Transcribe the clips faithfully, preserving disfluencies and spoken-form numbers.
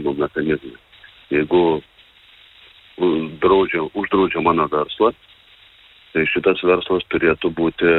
stebėjimo mechanizmai. Jeigu draudžia, uždraudžia mano verslą, tai šitas verslas turėtų būti,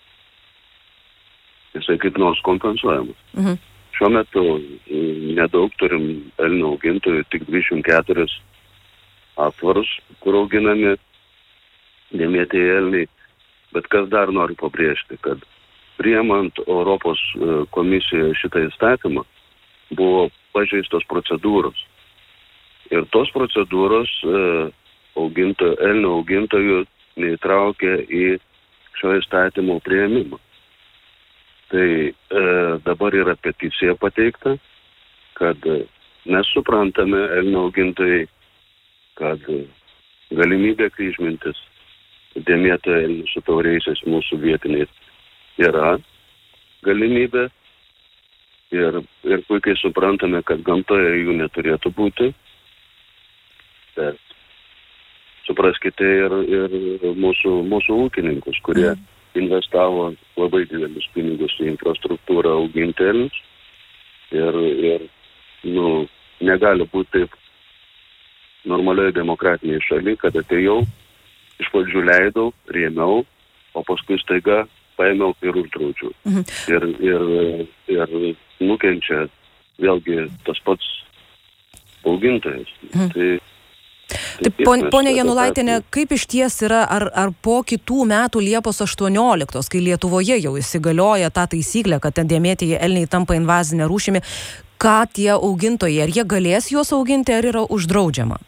jisai kaip nors kompensuojamas. Mhm. Šiuo metu nedaug turim elnių augintojų, tik dvidešimt keturis aptvarus, kur auginami dėmėtieji elniai. Bet kas dar noriu pabrėžti, kad priimant Europos komisijoje šitą įstatymą buvo pažeistos procedūros. Ir tos procedūros augintojų, elnių augintojų neįtraukė į šio įstatymo priėmimą. Tai e, dabar yra peticija pateikta, kad mes suprantame, elnių augintojai, kad galimybė kryžmintis dėmėtą elnių su tauriaisiais mūsų vietiniais yra galimybė ir, ir puikiai suprantame, kad gamtoje jų neturėtų būti. Bet supraskite ir, ir mūsų, mūsų ūkininkus, kurie mm. investavo labai didelius pinigus į infrastruktūrą auginti elnius ir, ir nu, negali būti taip normalioje demokratinėje šalyje, kad atėjau, iš pradžių leidau, rėmiau, o paskui staiga paėmiau ir uždraudžiau. Mhm. Ir, ir, ir nukenčia vėlgi tas pats augintojas. Mhm. Tai Taip, ponė Janulaitienė, kaip iš ties yra, ar, ar po kitų metų Liepos aštuonioliktos, kai Lietuvoje jau įsigalioja ta taisyklė, kad dėmėtieji elniai tampa invazinė rūšimi, ką tie augintojai, ar jie galės juos auginti, ar yra uždraudžiama?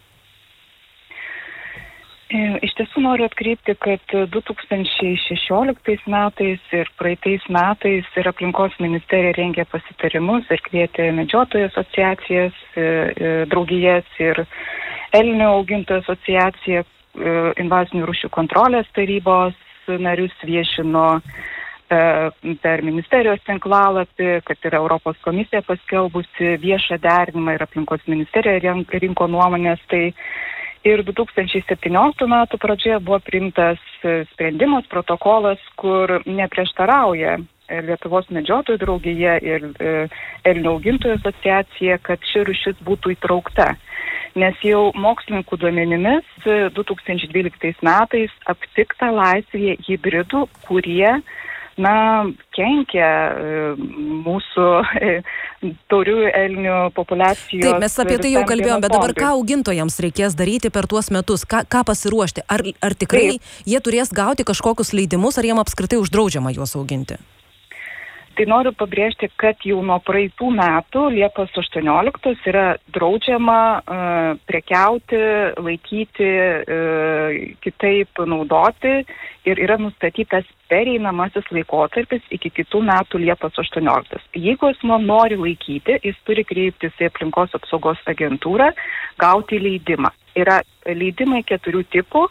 Iš tiesų noriu atkreipti, kad du tūkstančiai šešioliktais metais ir praeitais metais ir aplinkos ministerija rengė pasitarimus ir kvietė medžiotojų asociacijas, draugijas ir elnių augintojų asociacija, invazinių rūšių kontrolės tarybos narius viešino per ministerijos tinklalapį, kad yra Europos komisija paskelbusi viešą derinimą ir aplinkos ministerija rinko nuomonės. Tai ir du tūkstančiai septynioliktų metų pradžioje buvo priimtas sprendimas, protokolas, kur neprieštarauja Lietuvos medžiotojų draugija ir elnių augintojų asociacija, kad ši rūšis būtų įtraukta. Nes jau mokslininkų duomenimis du tūkstančiai dvyliktais metais aptikta laisvėje hibridų, kurie na, kenkia mūsų tauriųjų elnių populiacijos. Taip, mes apie tai jau kalbėjom, bet dabar ką augintojams reikės daryti per tuos metus? Ką, ką pasiruošti? Ar, ar tikrai Taip. Jie turės gauti kažkokius leidimus, ar jiem apskritai uždraudžiama juos auginti? Tai noriu pabrėžti, kad jau nuo praeitų metų, Liepos aštuonioliktos, yra draudžiama uh, prekiauti, laikyti, uh, kitaip naudoti ir yra nustatytas pereinamasis laikotarpis iki kitų metų Liepos aštuonioliktos. Jeigu asmuo nori laikyti, jis turi kreiptis į aplinkos apsaugos agentūrą, gauti leidimą. Yra leidimai keturių tipų.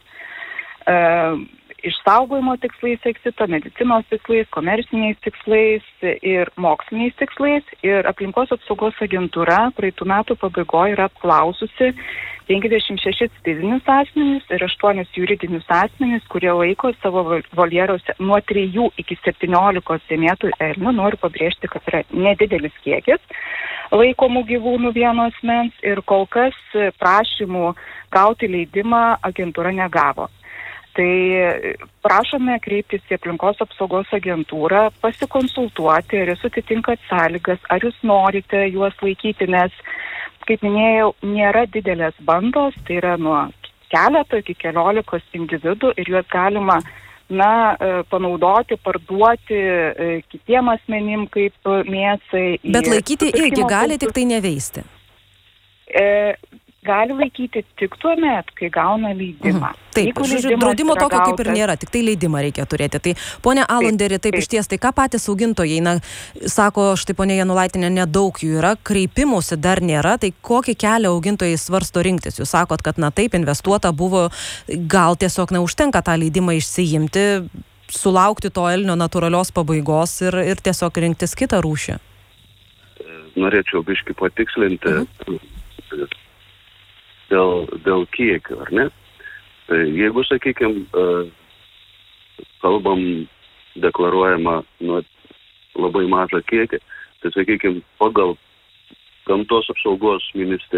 Uh, išsaugojimo tikslais eksito, medicinos tikslais, komerciniais tikslais ir moksliniais tikslais. Ir aplinkos apsaugos agentūra praeitų metų pabaigoje yra apklaususi penkiasdešimt šešis fizinius asmenis ir aštuonis juridinius asmenis, kurie laiko savo voljeruose nuo trijų iki septyniolikos dėmėtų elnių. Noriu pabrėžti, kad yra nedidelis kiekis laikomų gyvūnų vieno asmens ir kol kas prašymų gauti leidimą agentūra negavo. Tai prašome kreiptis į aplinkos apsaugos agentūrą, pasikonsultuoti, ar jūs atitinkat sąlygas, ar jūs norite juos laikyti, nes, kaip minėjau, nėra didelės bandos, tai yra nuo keleto iki keliolikos individų ir juos galima na, panaudoti, parduoti kitiem asmenim kaip mėsai. Bet laikyti irgi gali, tik tai neveisti. E, gali laikyti tik tuo met, kai gauna leidimą. Mhm. Taip, žodžiu, draudimo tokio gautas... kaip ir nėra, tik tai leidimą reikia turėti. Tai, ponia Alanderi, taip, taip, taip. Iš ties, tai ką patys augintojai, na, sako, štai ponia Janulaitienė, nedaug jų yra, kreipimusi dar nėra, tai kokį kelią augintojai svarsto rinktis? Jūs sakot, kad, na taip, investuota buvo, gal tiesiog neužtenka tą leidimą išsiimti, sulaukti to elnio natūralios pabaigos ir, ir tiesiog rinktis kitą rūšį. Norėčiau biškį patikslinti. Mhm. Dėl, dėl kiekio, ar ne? Tai jeigu, sakykime, kalbam, deklaruojama nuo labai mažą kiekį, tai, sakykime, pagal gamtos apsaugos ministerijos